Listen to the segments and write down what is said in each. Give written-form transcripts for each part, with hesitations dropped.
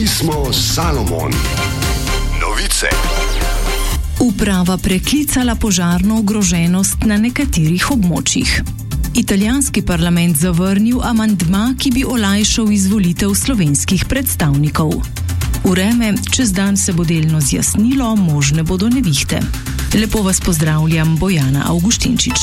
Pismo Salomon. Novice. Uprava preklicala požarno ogroženost na nekaterih območjih. Italijanski parlament zavrnil amandma, ki bi olajšal izvolitev slovenskih predstavnikov. Vreme, čez dan se bo delno zjasnilo, možne bodo nevihte. Lepo vas pozdravljam, Bojana Avguštinčič.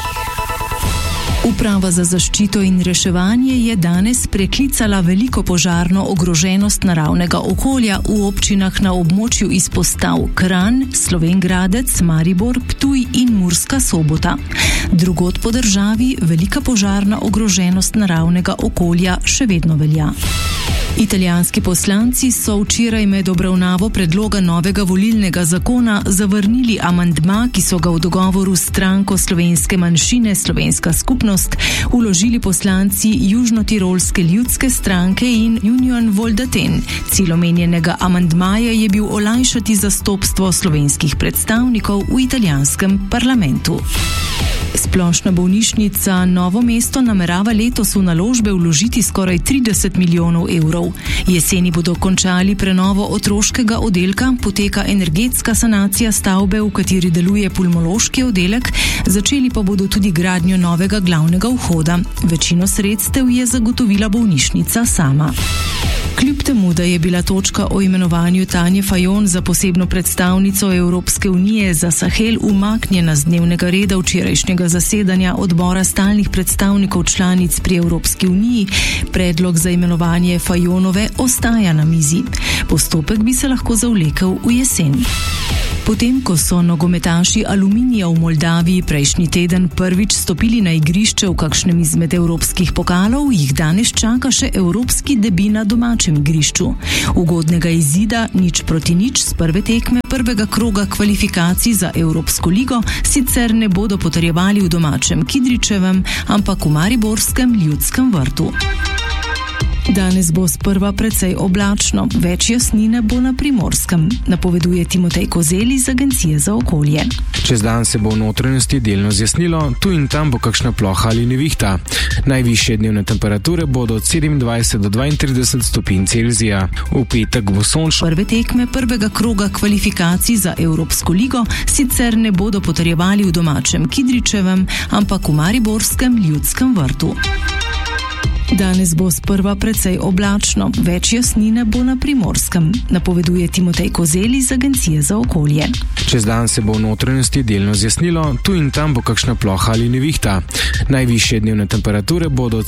Uprava za zaščito in reševanje je danes preklicala veliko požarno ogroženost naravnega okolja v občinah na območju izpostav Kranj, Slovenj Gradec, Maribor, Ptuj in Murska Sobota. Drugod po državi velika požarna ogroženost naravnega okolja še vedno velja. Italijanski poslanci so včeraj med obravnavo predloga novega volilnega zakona zavrnili amandma, ki so ga v dogovoru s stranko slovenske manjšine Slovenska skupnost vložili poslanci Južnotirolske ljudske stranke in Union Voldaten. Cilj omenjenega amandmaja je bil olajšati zastopstvo slovenskih predstavnikov v italijanskem parlamentu. Splošna bolnišnica Novo mesto namerava letos v naložbe vložiti skoraj 30 milijonov evrov. Jeseni bodo končali prenovo otroškega oddelka, poteka energetska sanacija stavbe, v kateri deluje pulmološki oddelek, začeli pa bodo tudi gradnjo novega glavnega vhoda. Večino sredstev je zagotovila bolnišnica sama. Kljub temu, da je bila točka o imenovanju Tanje Fajon za posebno predstavnico Evropske unije za Sahel umaknjena z dnevnega reda včerajšnjega zasedanja odbora stalnih predstavnikov članic pri Evropski uniji, predlog za imenovanje Fajonove ostaja na mizi. Postopek bi se lahko zavlekel v jesen. Potem, ko so nogometaši Aluminija v Moldaviji prejšnji teden prvič stopili na igrišče v kakšnem izmed evropskih pokalov, jih danes čaka še evropski debi na domačem igrišču. Ugodnega izida 0-0 z prve tekme prvega kroga kvalifikacij za Evropsko ligo sicer ne bodo potrjevali v domačem Kidričevem, ampak v mariborskem Ljudskem vrtu. Danes bo sprva precej oblačno, več jasnine bo na Primorskem, napoveduje Timotej Kozel iz Agencije za okolje. Čez dan se bo v notranjosti delno zjasnilo, tu in tam bo kakšna ploha ali nevihta. Najvišje dnevne temperature bodo od 27 do 32 stopinj Celzija. V petek bo sončno. Prve tekme prvega kroga kvalifikacij za Evropsko ligo sicer ne bodo potrjevali v domačem Kidričevem, ampak v mariborskem Ljudskem vrtu. Danes bo sprva precej oblačno, več jasnine bo na Primorskem, napoveduje Timotej Kozel iz Agencije za okolje. Čez dan se bo v notranjosti delno zjasnilo, tu in tam bo kakšna ploha ali nevihta. Najvišje dnevne temperature bodo od